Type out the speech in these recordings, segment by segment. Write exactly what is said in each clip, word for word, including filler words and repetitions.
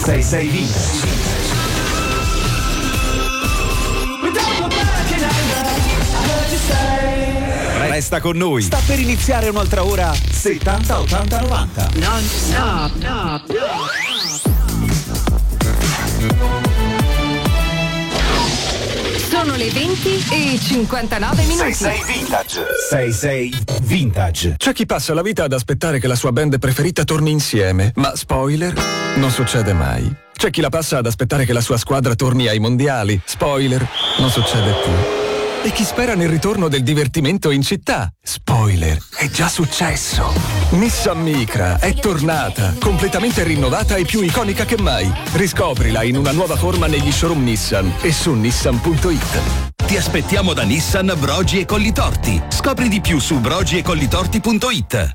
sei sei Vintage. Resta con noi. Sta per iniziare un'altra ora settanta ottanta novanta. Non stop, no, no. Sono le venti e cinquantanove minuti. sei sei Vintage. sei sei Vintage. C'è chi passa la vita ad aspettare che la sua band preferita torni insieme, ma spoiler, non succede mai. C'è chi la passa ad aspettare che la sua squadra torni ai mondiali, spoiler, non succede più. E chi spera nel ritorno del divertimento in città, spoiler, è già successo. Nissan Micra è tornata, completamente rinnovata e più iconica che mai. Riscoprila in una nuova forma negli showroom Nissan e su nissan punto it. Ti aspettiamo da Nissan Brogi e Collitorti. Scopri di più su brogi e collitorti punto it.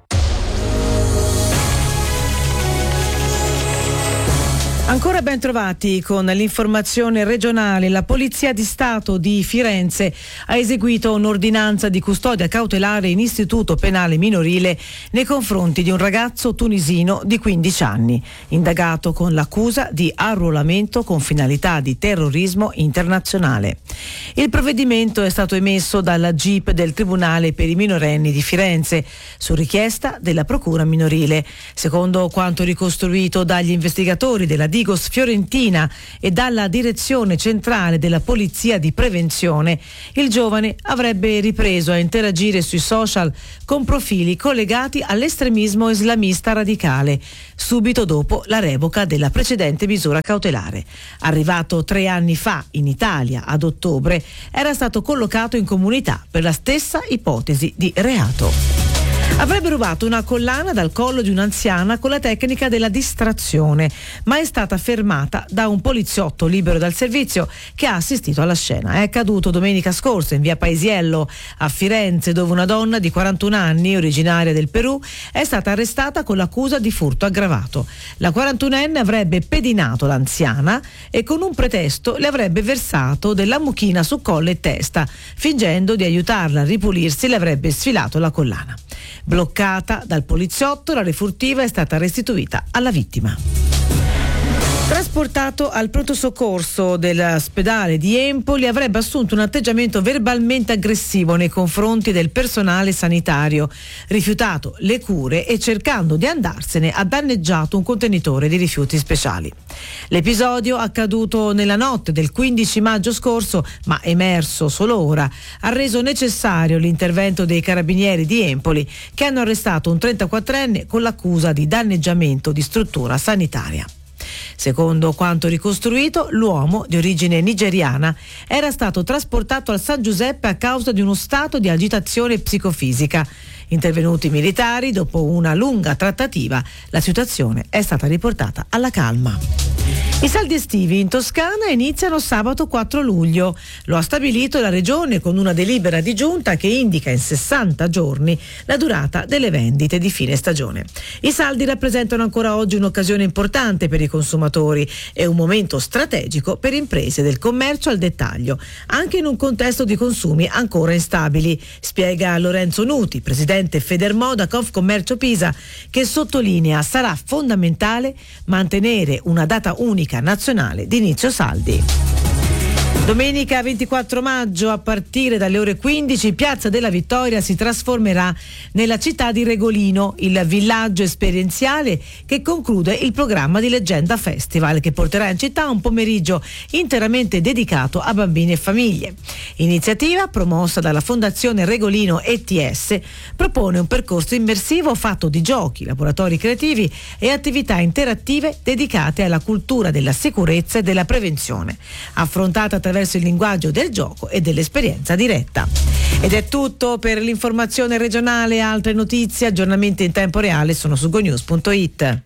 Ancora ben trovati con l'informazione regionale. La Polizia di Stato di Firenze ha eseguito un'ordinanza di custodia cautelare in istituto penale minorile nei confronti di un ragazzo tunisino di quindici anni, indagato con l'accusa di arruolamento con finalità di terrorismo internazionale. Il provvedimento è stato emesso dalla G I P del Tribunale per i minorenni di Firenze su richiesta della Procura minorile. Secondo quanto ricostruito dagli investigatori della Digos Fiorentina e dalla Direzione Centrale della Polizia di Prevenzione, il giovane avrebbe ripreso a interagire sui social con profili collegati all'estremismo islamista radicale, subito dopo la revoca della precedente misura cautelare. Arrivato tre anni fa in Italia, ad ottobre, era stato collocato in comunità per la stessa ipotesi di reato. Avrebbe rubato una collana dal collo di un'anziana con la tecnica della distrazione, ma è stata fermata da un poliziotto libero dal servizio che ha assistito alla scena. È accaduto domenica scorsa in via Paesiello a Firenze, dove una donna di quarantuno anni, originaria del Perù, è stata arrestata con l'accusa di furto aggravato. La quarantunenne avrebbe pedinato l'anziana e con un pretesto le avrebbe versato della mucchina su collo e testa. Fingendo di aiutarla a ripulirsi, le avrebbe sfilato la collana. Bloccata dal poliziotto, la refurtiva è stata restituita alla vittima. Trasportato al pronto soccorso dell'ospedale di Empoli, avrebbe assunto un atteggiamento verbalmente aggressivo nei confronti del personale sanitario, rifiutato le cure e cercando di andarsene ha danneggiato un contenitore di rifiuti speciali. L'episodio, accaduto nella notte del quindici maggio scorso, ma emerso solo ora, ha reso necessario l'intervento dei carabinieri di Empoli, che hanno arrestato un trentaquattrenne con l'accusa di danneggiamento di struttura sanitaria. Secondo quanto ricostruito, l'uomo, di origine nigeriana, era stato trasportato al San Giuseppe a causa di uno stato di agitazione psicofisica. Intervenuti i militari, dopo una lunga trattativa, la situazione è stata riportata alla calma. I saldi estivi in Toscana iniziano sabato quattro luglio. Lo ha stabilito la Regione con una delibera di giunta che indica in sessanta giorni la durata delle vendite di fine stagione. I saldi rappresentano ancora oggi un'occasione importante per i consumatori e un momento strategico per imprese del commercio al dettaglio, anche in un contesto di consumi ancora instabili, spiega Lorenzo Nuti, presidente Federmoda Confcommercio Pisa, che sottolinea sarà fondamentale mantenere una data unica nazionale di inizio saldi. Domenica ventiquattro maggio, a partire dalle ore quindici, Piazza della Vittoria si trasformerà nella città di Regolino, il villaggio esperienziale che conclude il programma di Leggenda Festival, che porterà in città un pomeriggio interamente dedicato a bambini e famiglie. Iniziativa promossa dalla Fondazione Regolino E T S, propone un percorso immersivo fatto di giochi, laboratori creativi e attività interattive dedicate alla cultura della sicurezza e della prevenzione, affrontata attraverso il linguaggio del gioco e dell'esperienza diretta. Ed è tutto per l'informazione regionale. Altre notizie, aggiornamenti in tempo reale sono su gonews punto it.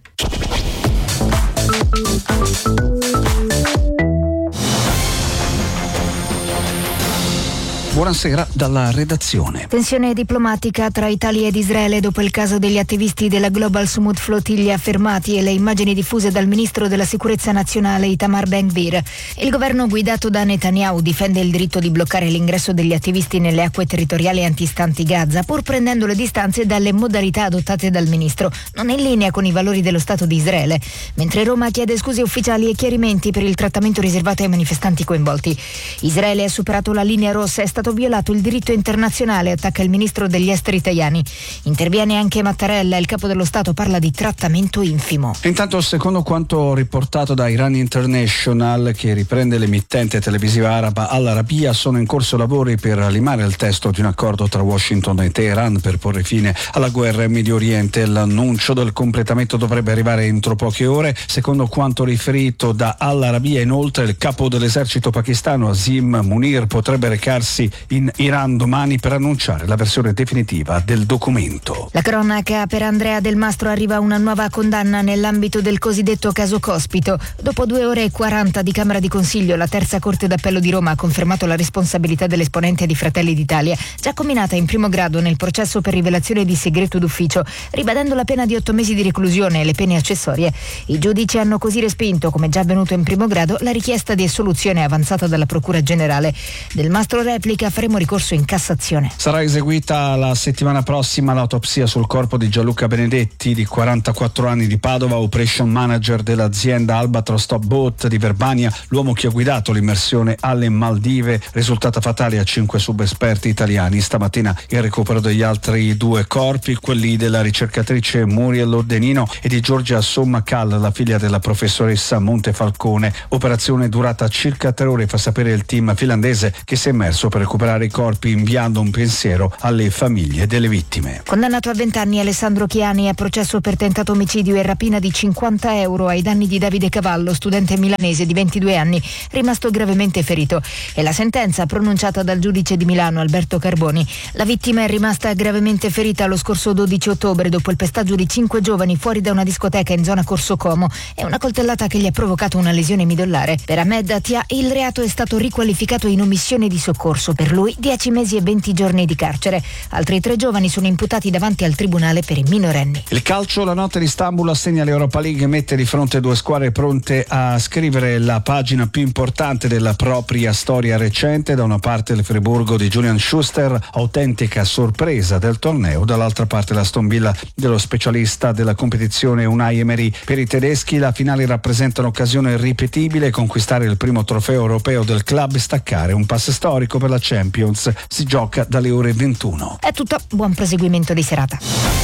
Buonasera dalla redazione. Tensione diplomatica tra Italia ed Israele dopo il caso degli attivisti della Global Smooth Flotilla fermati e le immagini diffuse dal ministro della sicurezza nazionale Itamar Ben-Gvir. Il governo guidato da Netanyahu difende il diritto di bloccare l'ingresso degli attivisti nelle acque territoriali antistanti Gaza, pur prendendo le distanze dalle modalità adottate dal ministro, non in linea con i valori dello Stato di Israele, mentre Roma chiede scuse ufficiali e chiarimenti per il trattamento riservato ai manifestanti coinvolti. Israele ha superato la linea rossa, è stato violato il diritto internazionale, attacca il ministro degli esteri Tajani. Interviene anche Mattarella, il capo dello Stato parla di trattamento infimo. Intanto, secondo quanto riportato da Iran International, che riprende l'emittente televisiva araba Al Arabiya, sono in corso lavori per limare il testo di un accordo tra Washington e Teheran per porre fine alla guerra in Medio Oriente. L'annuncio del completamento dovrebbe arrivare entro poche ore. Secondo quanto riferito da Al Arabiya, inoltre, il capo dell'esercito pakistano Azim Munir potrebbe recarsi in Iran domani per annunciare la versione definitiva del documento. La cronaca: per Andrea Del Mastro arriva una nuova condanna nell'ambito del cosiddetto caso Cospito. Dopo due ore e quaranta di Camera di Consiglio, la terza Corte d'Appello di Roma ha confermato la responsabilità dell'esponente di Fratelli d'Italia, già comminata in primo grado nel processo per rivelazione di segreto d'ufficio, ribadendo la pena di otto mesi di reclusione e le pene accessorie. I giudici hanno così respinto, come già avvenuto in primo grado, la richiesta di assoluzione avanzata dalla Procura Generale. Del Mastro replica: faremo ricorso in Cassazione. Sarà eseguita la settimana prossima l'autopsia sul corpo di Gianluca Benedetti, di quarantaquattro anni, di Padova, operation manager dell'azienda Albatros Top Boat di Verbania, l'uomo che ha guidato l'immersione alle Maldive, risultata fatale a cinque subesperti italiani. Stamattina il recupero degli altri due corpi, quelli della ricercatrice Muriel Ordenino e di Giorgia Sommacal, la figlia della professoressa Montefalcone. Operazione durata circa tre ore, fa sapere il team finlandese, che si è immerso per recuperare i corpi, inviando un pensiero alle famiglie delle vittime. Condannato a venti anni Alessandro Chiani a processo per tentato omicidio e rapina di cinquanta euro ai danni di Davide Cavallo, studente milanese di ventidue anni, rimasto gravemente ferito. È la sentenza pronunciata dal giudice di Milano Alberto Carboni. La vittima è rimasta gravemente ferita lo scorso dodici ottobre dopo il pestaggio di cinque giovani fuori da una discoteca in zona Corso Como e una coltellata che gli ha provocato una lesione midollare. Per Ahmed Atia il reato è stato riqualificato in omissione di soccorso. Per lui dieci mesi e venti giorni di carcere. Altri tre giovani sono imputati davanti al tribunale per i minorenni. Il calcio, la notte di Istanbul assegna l'Europa League e mette di fronte due squadre pronte a scrivere la pagina più importante della propria storia recente. Da una parte il Friburgo di Julian Schuster, autentica sorpresa del torneo, dall'altra parte l'Aston Villa dello specialista della competizione Unai Emery. Per i tedeschi la finale rappresenta un'occasione irripetibile: conquistare il primo trofeo europeo del club e staccare un passo storico per la Champions. Si gioca dalle ore ventuno. È tutto, buon proseguimento di serata.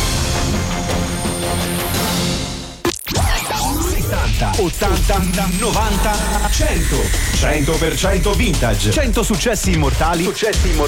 settanta, ottanta, novanta, cento. cento per cento vintage. cento successi immortali. Successi immortali.